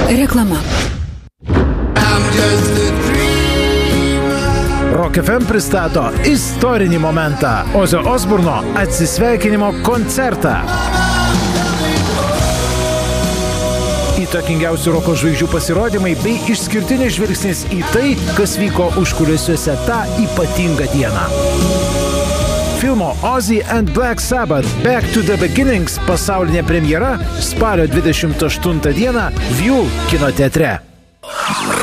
Reklama. Rock FM pristato istorinį momentą – Ozio Osbourno atsisveikinimo koncertą. Įtakingiausių roko žvaigždžių pasirodymai bei išskirtinis žvilgsnis į tai, kas vyko užkulisiuose tą ypatingą dieną. Filmo Ozzy and Black Sabbath Back to the Beginnings pasaulinė premjera spalio 28 dieną View kino teatre.